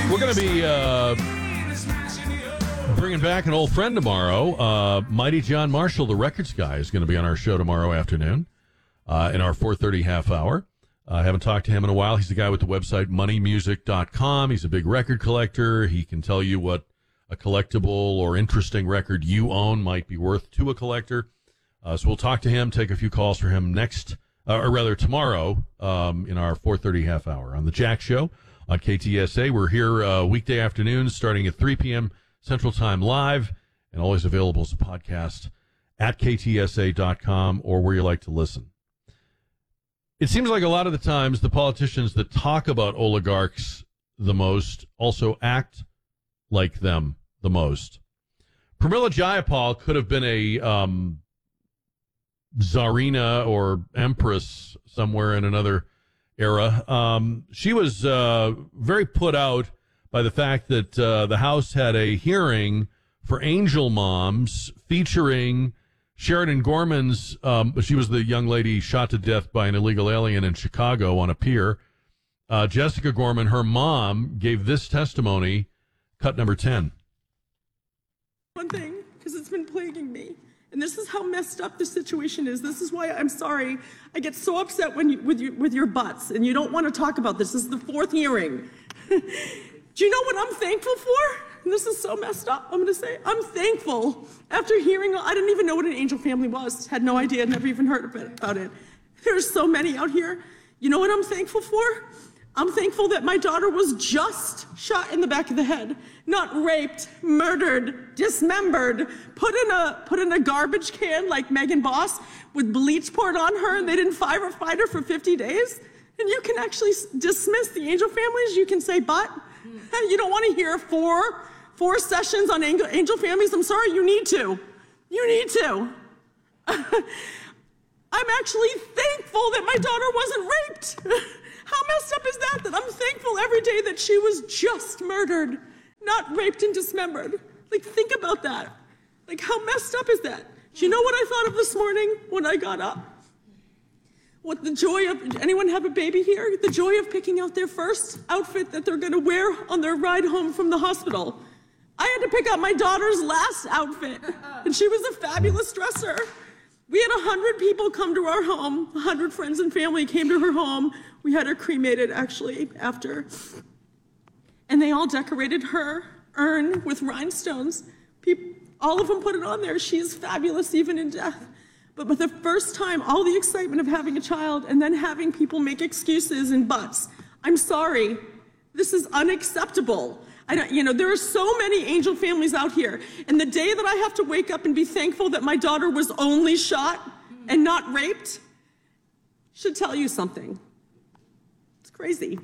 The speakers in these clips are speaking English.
We're going to be bringing back an old friend tomorrow. Mighty John Marshall, the records guy, is going to be on our show tomorrow afternoon in our 4:30 half hour. I haven't talked to him in a while. He's the guy with the website moneymusic.com. He's a big record collector. He can tell you what a collectible or interesting record you own might be worth to a collector. So we'll talk to him, take a few calls for him tomorrow in our 4:30 half hour on the Jack Show on KTSA. We're here weekday afternoons starting at 3 p.m. Central Time live and always available as a podcast at ktsa.com or where you like to listen. It seems like a lot of the times the politicians that talk about oligarchs the most also act like them the most. Pramila Jayapal could have been a Tsarina or Empress somewhere in another era. She was very put out by the fact that the House had a hearing for angel moms featuring Sheridan Gorman's, she was the young lady shot to death by an illegal alien in Chicago on a pier. Jessica Gorman, her mom, gave this testimony, cut number 10. One thing, because it's been plaguing me. And this is how messed up the situation is. This is why I'm sorry. I get so upset with your butts, and you don't want to talk about this. This is the fourth hearing. Do you know what I'm thankful for? And this is so messed up. I'm going to say I'm thankful. After hearing, I didn't even know what an angel family was. Had no idea. Never even heard about it. There's so many out here. You know what I'm thankful for? I'm thankful that my daughter was just shot in the back of the head, not raped, murdered, dismembered, put in a garbage can like Megan Boss with bleach poured on her, and they didn't fight her for 50 days. And you can actually dismiss the angel families. You can say, but you don't want to hear four sessions on angel families. I'm sorry, you need to. You need to. I'm actually thankful that my daughter wasn't raped. How messed up is that I'm thankful every day that she was just murdered, not raped and dismembered. Like, think about that. Like, how messed up is that? Do you know what I thought of this morning when I got up? What the joy of, anyone have a baby here? The joy of picking out their first outfit that they're gonna wear on their ride home from the hospital. I had to pick out my daughter's last outfit, and she was a fabulous dresser. We had 100 people come to our home. 100 friends and family came to her home. We had her cremated, actually, after. And they all decorated her urn with rhinestones. All of them put it on there. She is fabulous, even in death. But for the first time, all the excitement of having a child and then having people make excuses and buts. I'm sorry. This is unacceptable. There are so many angel families out here. And the day that I have to wake up and be thankful that my daughter was only shot and not raped should tell you something. It's crazy.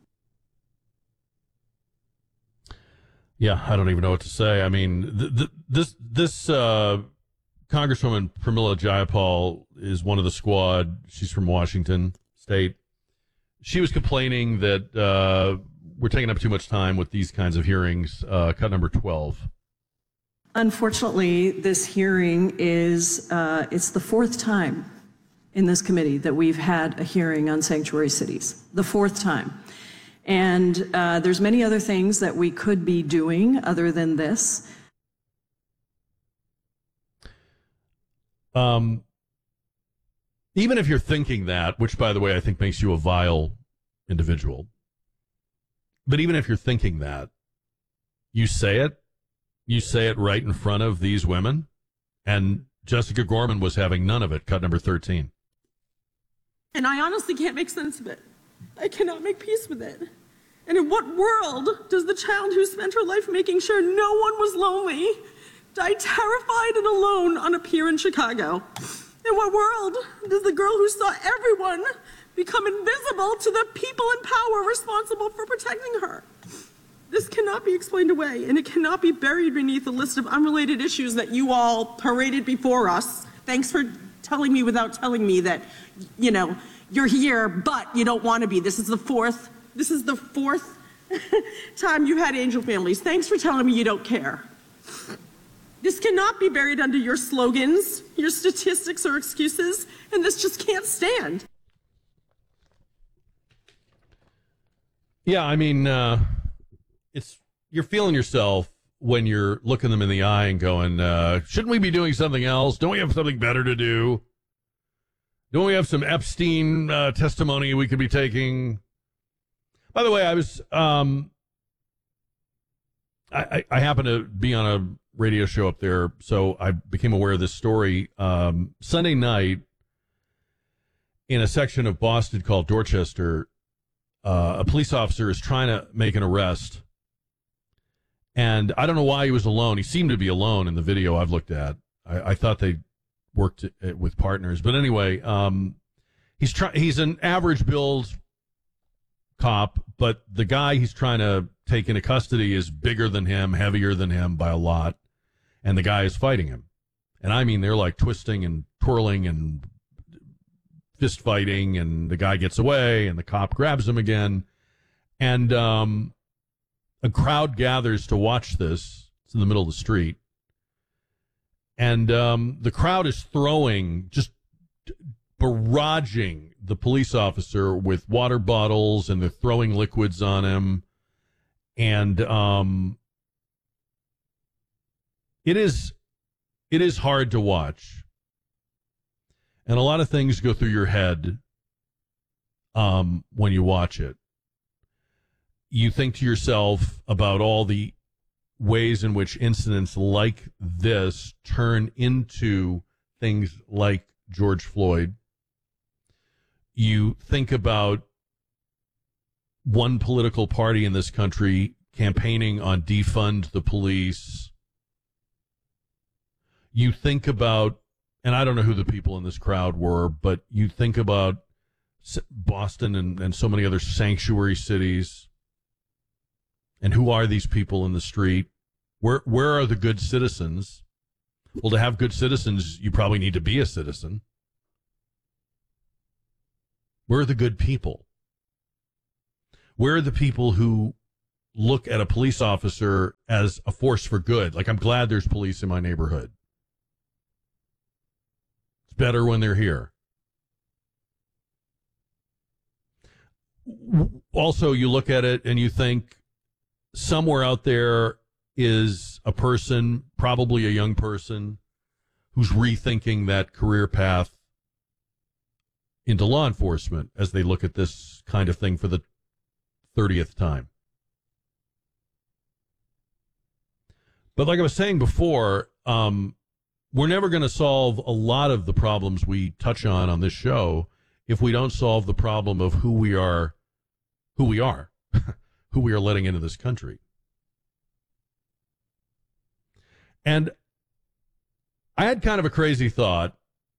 Yeah, I don't even know what to say. I mean, this Congresswoman Pramila Jayapal is one of the squad. She's from Washington State. She was complaining that we're taking up too much time with these kinds of hearings. Cut number 12. Unfortunately, this hearing is it's the fourth time in this committee that we've had a hearing on sanctuary cities. The fourth time. And there's many other things that we could be doing other than this. Even if you're thinking that, which, by the way, I think makes you a vile individual, but even if you're thinking that, you say it right in front of these women, and Jessica Gorman was having none of it. Cut number 13. And I honestly can't make sense of it. I cannot make peace with it. And in what world does the child who spent her life making sure no one was lonely die terrified and alone on a pier in Chicago? In what world does the girl who saw everyone become invisible to the people in power responsible for protecting her? This cannot be explained away, and it cannot be buried beneath a list of unrelated issues that you all paraded before us. Thanks for telling me without telling me that, you're here, but you don't want to be. This is the fourth time you had angel families. Thanks for telling me you don't care. This cannot be buried under your slogans, your statistics, or excuses, and this just can't stand. Yeah, I mean, you're feeling yourself when you're looking them in the eye and going, shouldn't we be doing something else? Don't we have something better to do? Don't we have some Epstein testimony we could be taking? By the way, I was I happened to be on a radio show up there, so I became aware of this story. Sunday night, in a section of Boston called Dorchester, a police officer is trying to make an arrest. And I don't know why he was alone. He seemed to be alone in the video I've looked at. I thought they worked with partners. But anyway, he's an average build cop, but the guy he's trying to take into custody is bigger than him, heavier than him by a lot. And the guy is fighting him. And I mean, they're like twisting and twirling and fist fighting, and the guy gets away, and the cop grabs him again. And a crowd gathers to watch this. It's in the middle of the street. And the crowd is throwing, just barraging the police officer with water bottles, and they're throwing liquids on him. And it is hard to watch. And a lot of things go through your head when you watch it. You think to yourself about all the ways in which incidents like this turn into things like George Floyd. You think about one political party in this country campaigning on defund the police. You think about, and I don't know who the people in this crowd were, but you think about Boston and so many other sanctuary cities. And who are these people in the street? Where are the good citizens? Well, to have good citizens, you probably need to be a citizen. Where are the good people? Where are the people who look at a police officer as a force for good? Like, I'm glad there's police in my neighborhood. It's better when they're here. Also, you look at it and you think, somewhere out there is a person, probably a young person, who's rethinking that career path into law enforcement as they look at this kind of thing for the 30th time. But like I was saying before, we're never going to solve a lot of the problems we touch on this show if we don't solve the problem of who we are, who we are letting into this country. And I had kind of a crazy thought,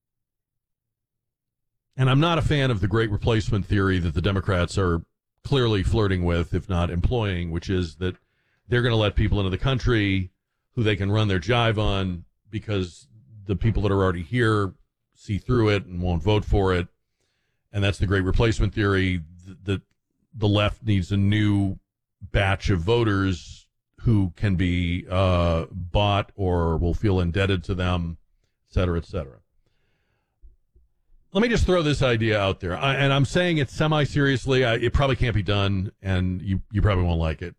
and I'm not a fan of the great replacement theory that the Democrats are clearly flirting with, if not employing, which is that they're going to let people into the country who they can run their jive on because the people that are already here see through it and won't vote for it. And that's the great replacement theory, that the left needs a new batch of voters who can be bought or will feel indebted to them, et cetera, et cetera. Let me just throw this idea out there, and I'm saying it semi-seriously. It probably can't be done, and you probably won't like it.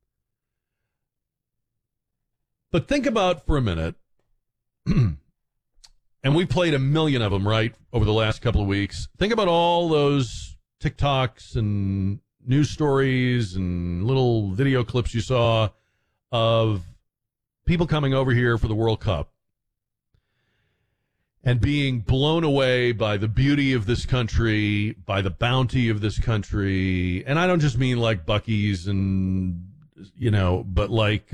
But think about for a minute, and we played a million of them, right, over the last couple of weeks. Think about all those TikToks and news stories and little video clips you saw of people coming over here for the World Cup and being blown away by the beauty of this country, by the bounty of this country. And I don't just mean like Buc-ee's and, but like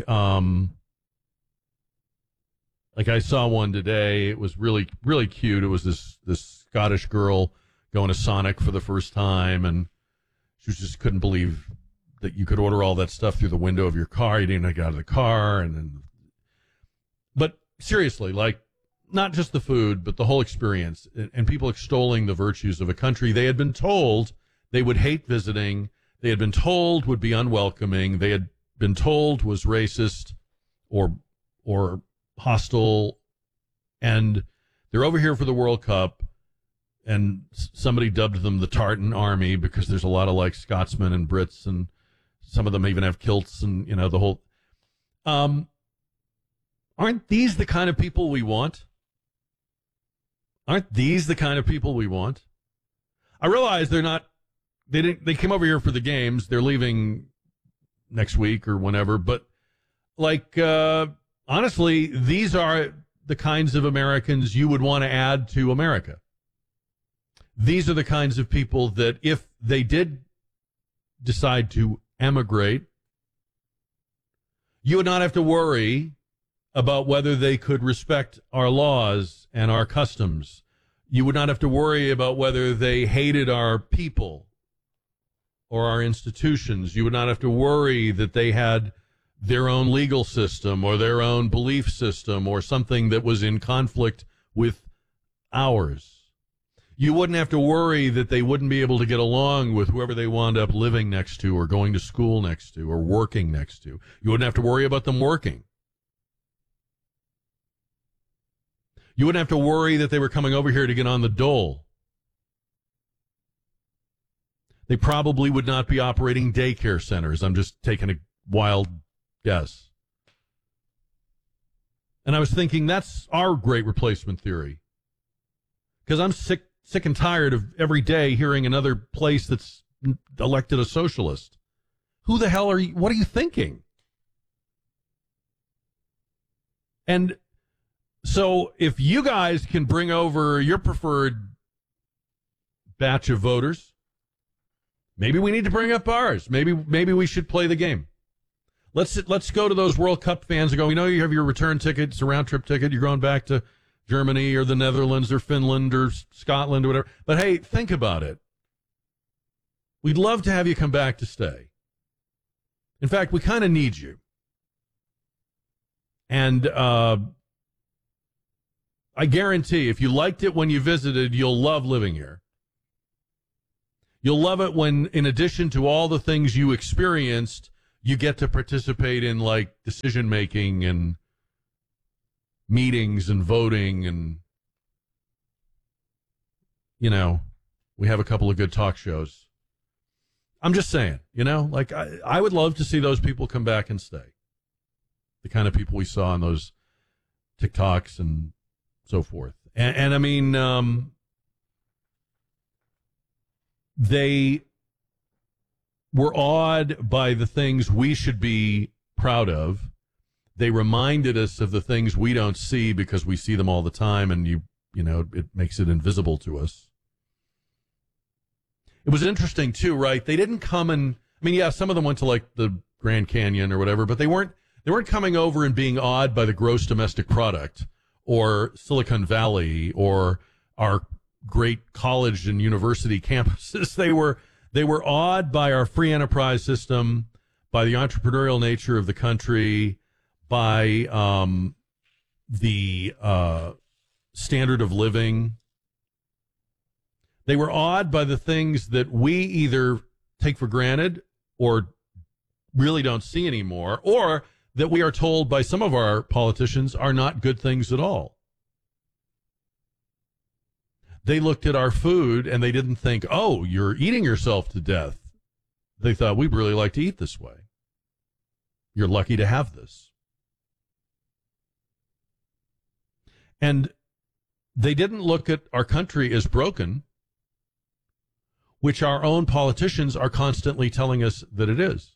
I saw one today. It was really, really cute. It was this Scottish girl going to Sonic for the first time, and she just couldn't believe that you could order all that stuff through the window of your car. You didn't have to get out of the car. But seriously, like, not just the food, but the whole experience, and people extolling the virtues of a country they had been told they would hate visiting, they had been told would be unwelcoming, they had been told was racist or hostile, and they're over here for the World Cup. And somebody dubbed them the Tartan Army because there's a lot of like Scotsmen and Brits and Some of them even have kilts and, the whole. Aren't these the kind of people we want? Aren't these the kind of people we want? I realize they're not. They came over here for the games. They're leaving next week or whenever. But honestly, these are the kinds of Americans you would want to add to America. These are the kinds of people that if they did decide to emigrate, you would not have to worry about whether they could respect our laws and our customs. You would not have to worry about whether they hated our people or our institutions. You would not have to worry that they had their own legal system or their own belief system or something that was in conflict with ours. You wouldn't have to worry that they wouldn't be able to get along with whoever they wound up living next to or going to school next to or working next to. You wouldn't have to worry about them working. You wouldn't have to worry that they were coming over here to get on the dole. They probably would not be operating daycare centers. I'm just taking a wild guess. And I was thinking that's our great replacement theory. Because I'm sick and tired of every day hearing another place that's elected a socialist. Who the hell are you? What are you thinking? And so if you guys can bring over your preferred batch of voters, maybe we need to bring up ours. Maybe we should play the game. Let's go to those World Cup fans and go, you have your return ticket. It's a round trip ticket. You're going back to Germany or the Netherlands or Finland or Scotland or whatever. But hey, think about it. We'd love to have you come back to stay. In fact, we kind of need you. And I guarantee if you liked it when you visited, you'll love living here. You'll love it when, in addition to all the things you experienced, you get to participate in decision making and meetings and voting and, we have a couple of good talk shows. I'm just saying, I would love to see those people come back and stay. The kind of people we saw in those TikToks and so forth. And I mean, they were awed by the things we should be proud of. They reminded us of the things we don't see because we see them all the time, and it makes it invisible to us. It was interesting too, right? They didn't come and some of them went to the Grand Canyon or whatever, but they weren't coming over and being awed by the gross domestic product or Silicon Valley or our great college and university campuses. They were awed by our free enterprise system, by the entrepreneurial nature of the country, by the standard of living. They were awed by the things that we either take for granted or really don't see anymore, or that we are told by some of our politicians are not good things at all. They looked at our food and they didn't think, oh, you're eating yourself to death. They thought, we'd really like to eat this way. You're lucky to have this. And they didn't look at our country as broken, which our own politicians are constantly telling us that it is.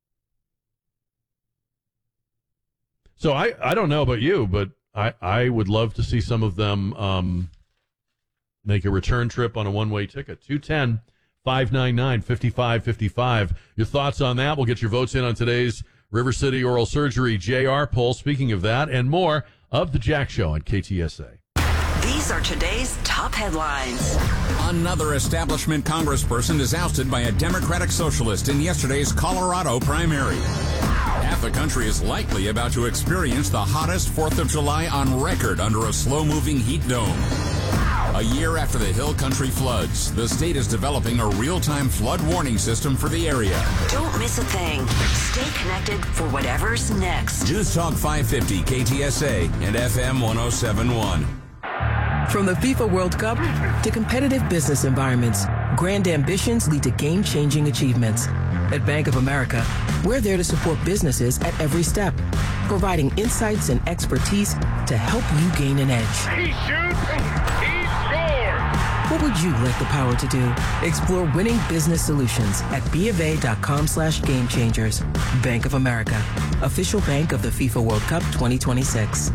So I don't know about you, but I would love to see some of them make a return trip on a one-way ticket. 210-599-5555. Your thoughts on that? We'll get your votes in on today's River City Oral Surgery JR poll. Speaking of that and more of The Jack Show on KTSA. These are today's top headlines. Another establishment congressperson is ousted by a Democratic socialist in yesterday's Colorado primary. Half the country is likely about to experience the hottest 4th of July on record under a slow-moving heat dome. A year after the Hill Country floods, the state is developing a real-time flood warning system for the area. Don't miss a thing. Stay connected for whatever's next. News Talk 550 KTSA and FM 107.1. From the FIFA World Cup to competitive business environments, grand ambitions lead to game-changing achievements. At Bank of America, we're there to support businesses at every step, providing insights and expertise to help you gain an edge. He shoots, he scores! What would you like the power to do? Explore winning business solutions at BofA.com/gamechangers. Bank of America, official bank of the FIFA World Cup 2026.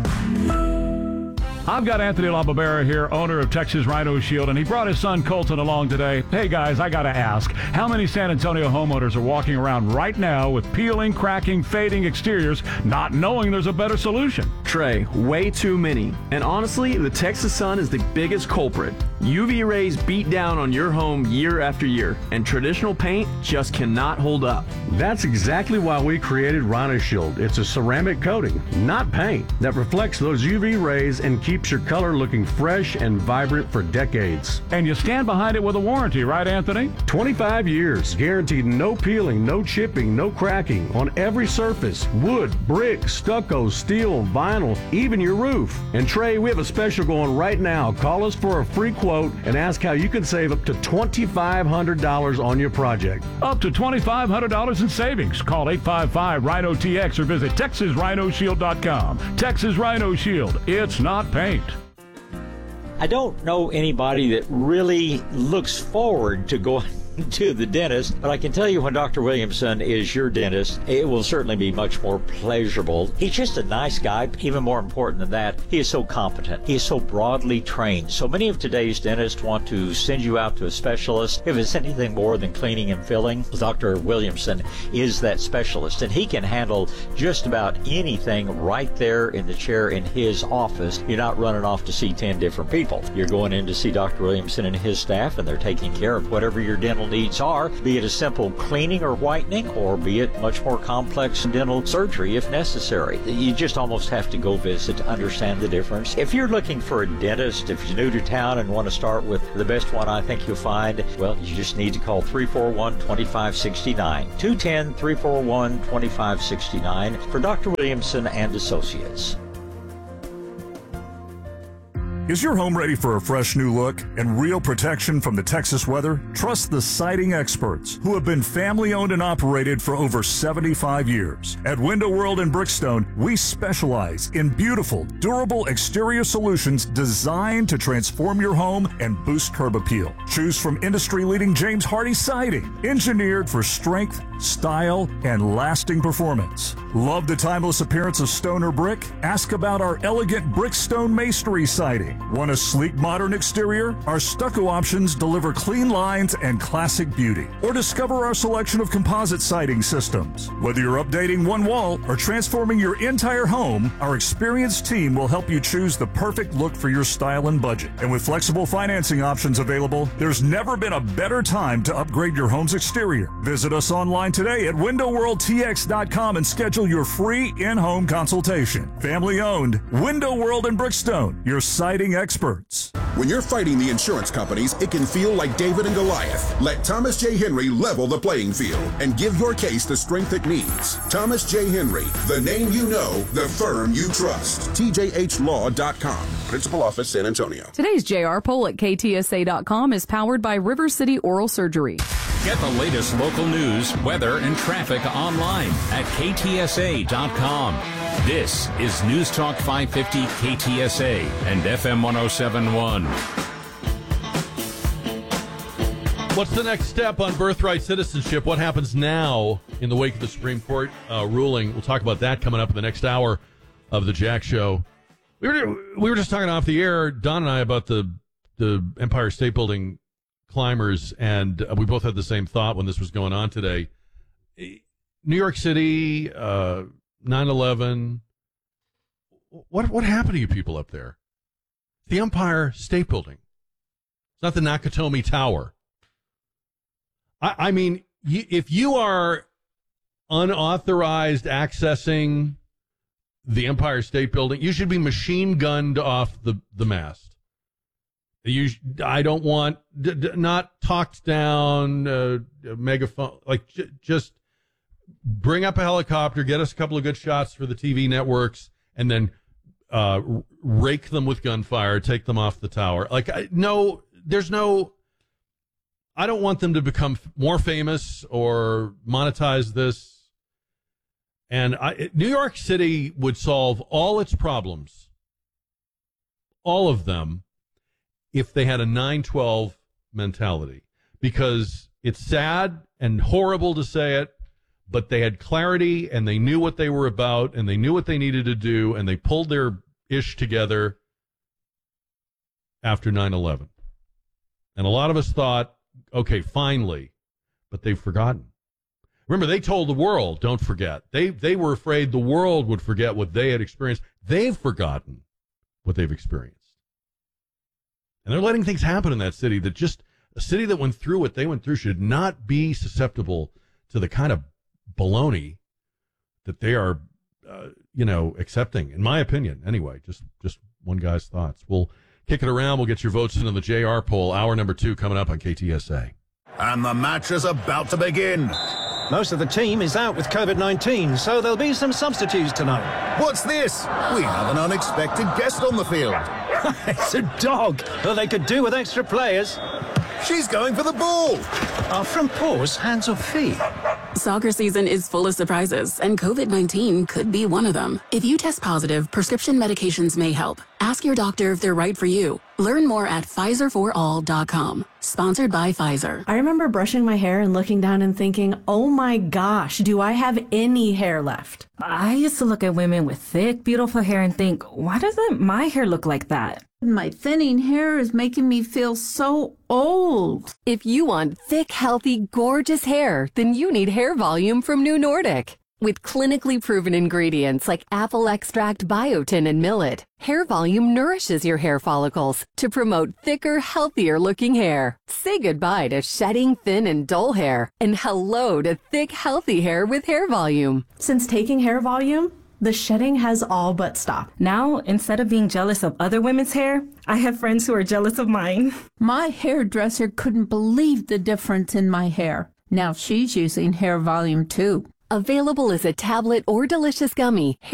I've got Anthony LaBarbera here, owner of Texas Rhino Shield, and he brought his son Colton along today. Hey guys, I gotta ask, how many San Antonio homeowners are walking around right now with peeling, cracking, fading exteriors, not knowing there's a better solution? Trey, way too many. And honestly, the Texas sun is the biggest culprit. UV rays beat down on your home year after year, and traditional paint just cannot hold up. That's exactly why we created Rhino Shield. It's a ceramic coating, not paint, that reflects those UV rays and keeps your color looking fresh and vibrant for decades. And you stand behind it with a warranty, right, Anthony? 25 years, guaranteed no peeling, no chipping, no cracking on every surface, wood, brick, stucco, steel, vinyl, even your roof. And Trey, we have a special going right now. Call us for a free quote and ask how you can save up to $2,500 on your project. Up to $2,500 in savings. Call 855-RHINO-TX or visit TexasRhinoShield.com. Texas Rhino Shield. It's not paint. I don't know anybody that really looks forward to going to the dentist, but I can tell you when Dr. Williamson is your dentist, it will certainly be much more pleasurable. He's just a nice guy. Even more important than that, he is so competent. He is so broadly trained. So many of today's dentists want to send you out to a specialist. If it's anything more than cleaning and filling, Dr. Williamson is that specialist, and he can handle just about anything right there in the chair in his office. You're not running off to see 10 different people. You're going in to see Dr. Williamson and his staff, and they're taking care of whatever your dental needs are, be it a simple cleaning or whitening, or be it much more complex dental surgery if necessary. You just almost have to go visit to understand the difference. If you're looking for a dentist, if you're new to town and want to start with the best one I think you'll find, well, you just need to call 341-2569. 210-341-2569 for Dr. Williamson and Associates. Is your home ready for a fresh new look and real protection from the Texas weather? Trust the siding experts who have been family-owned and operated for over 75 years. At Window World in Brickstone, we specialize in beautiful, durable exterior solutions designed to transform your home and boost curb appeal. Choose from industry-leading James Hardie siding, engineered for strength, style, and lasting performance. Love the timeless appearance of stone or brick? Ask about our elegant Brickstone masonry siding. Want a sleek, modern exterior? Our stucco options deliver clean lines and classic beauty. Or discover our selection of composite siding systems. Whether you're updating one wall or transforming your entire home, our experienced team will help you choose the perfect look for your style and budget. And with flexible financing options available, there's never been a better time to upgrade your home's exterior. Visit us online today at WindowWorldTX.com and schedule your free in-home consultation. Family owned, Window World in Brickstone, your siding experts. When you're fighting the insurance companies, it can feel like David and Goliath. Let Thomas J. Henry level the playing field and give your case the strength it needs. Thomas J. Henry, the name you know, the firm you trust. TJHLaw.com. Principal Office, San Antonio. Today's JR poll at KTSA.com is powered by River City Oral Surgery. Get the latest local news, weather, and traffic online at KTSA.com. This is News Talk 550 KTSA and FM 1071. What's the next step on birthright citizenship? What happens now in the wake of the Supreme Court ruling? We'll talk about that coming up in the next hour of the Jack Show. We were just talking off the air, Don and I, about the Empire State Building climbers, and we both had the same thought when this was going on today. New York City, 9/11. What happened to you people up there? The Empire State Building. It's not the Nakatomi Tower. I mean, if you are unauthorized accessing the Empire State Building, you should be machine gunned off the mast. I don't want not talked down, megaphone, like just bring up a helicopter, get us a couple of good shots for the TV networks, and then rake them with gunfire, take them off the tower. Like, no, there's no. I don't want them to become more famous or monetize this. And New York City would solve all its problems, all of them, if they had a 9/12 mentality. Because it's sad and horrible to say it, but they had clarity and they knew what they were about and they knew what they needed to do, and they pulled their ish together after 9/11. And a lot of us thought, okay, finally, but they've forgotten. Remember, they told the world, don't forget. They were afraid the world would forget what they had experienced. They've forgotten what they've experienced. And they're letting things happen in that city that just, a city that went through what they went through should not be susceptible to the kind of baloney that they are, accepting, in my opinion. Anyway, just one guy's thoughts. We'll kick it around. We'll get your votes into the JR poll. Hour number 2 coming up on KTSA. And the match is about to begin. Most of the team is out with COVID-19, so there'll be some substitutes tonight. What's this? We have an unexpected guest on the field. It's a dog. Well, they could do with extra players. She's going for the ball. Are front paws hands or feet? Soccer season is full of surprises, and COVID-19 could be one of them. If you test positive, prescription medications may help. Ask your doctor if they're right for you. Learn more at PfizerForAll.com. Sponsored by Pfizer. I remember brushing my hair and looking down and thinking, oh my gosh, do I have any hair left? I used to look at women with thick, beautiful hair and think, why doesn't my hair look like that? My thinning hair is making me feel so old. If you want thick, healthy, gorgeous hair, then you need Hair Volume from New Nordic. With clinically proven ingredients like apple extract, biotin, and millet, Hair Volume nourishes your hair follicles to promote thicker, healthier looking hair. Say goodbye to shedding, thin, and dull hair, and hello to thick, healthy hair with Hair Volume. Since taking Hair Volume, the shedding has all but stopped. Now, instead of being jealous of other women's hair, I have friends who are jealous of mine. My hairdresser couldn't believe the difference in my hair. Now she's using Hair Volume too. Available as a tablet or delicious gummy,